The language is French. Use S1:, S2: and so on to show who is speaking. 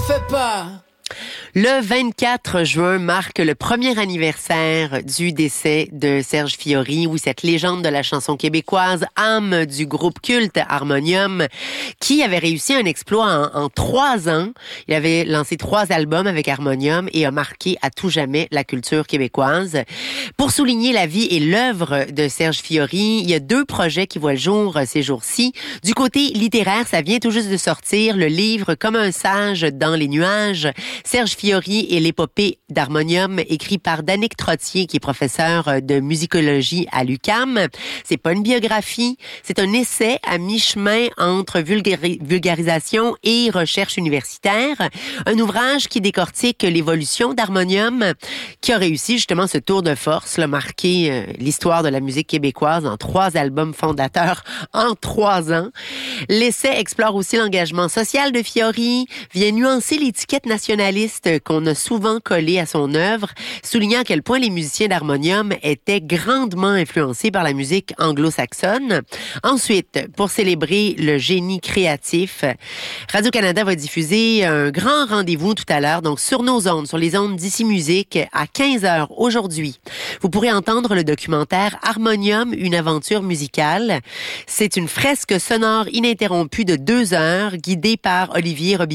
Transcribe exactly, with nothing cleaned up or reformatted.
S1: fais pas.
S2: Le vingt-quatre juin marque le premier anniversaire du décès de Serge Fiori, oui, cette légende de la chanson québécoise, âme du groupe culte Harmonium, qui avait réussi un exploit en, en trois ans. Il avait lancé trois albums avec Harmonium et a marqué à tout jamais la culture québécoise. Pour souligner la vie et l'œuvre de Serge Fiori, il y a deux projets qui voient le jour ces jours-ci. Du côté littéraire, ça vient tout juste de sortir, le livre Comme un sage dans les nuages, Serge Fiori et l'épopée d'Harmonium, écrit par Danick Trottier, qui est professeur de musicologie à l'U Q A M. C'est pas une biographie, c'est un essai à mi-chemin entre vulgari- vulgarisation et recherche universitaire. Un ouvrage qui décortique l'évolution d'Harmonium, qui a réussi justement ce tour de force, là, marquer euh, l'histoire de la musique québécoise en trois albums fondateurs en trois ans. L'essai explore aussi l'engagement social de Fiori, vient nuancer l'étiquette nationaliste qu'on a souvent collée à son œuvre, soulignant à quel point les musiciens d'Harmonium étaient grandement influencés par la musique anglo-saxonne. Ensuite, pour célébrer le génie créatif, Radio-Canada va diffuser un grand rendez-vous tout à l'heure, donc sur nos ondes, sur les ondes d'Ici Musique, à quinze heures aujourd'hui. Vous pourrez entendre le documentaire Harmonium, une aventure musicale. C'est une fresque sonore ininterrompue de deux heures, guidée par Olivier Robillard.